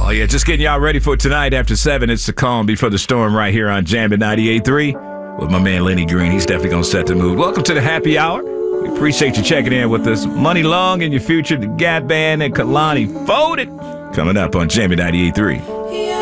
Oh, yeah, just getting y'all ready for tonight after 7. It's the calm before the storm right here on Jam at 98.3 with my man Lenny Green. He's definitely going to set the mood. Welcome to the happy hour. We appreciate you checking in with us. Money Long in your future, the Gap Band, and Kalani Folded coming up on Jam at 98.3.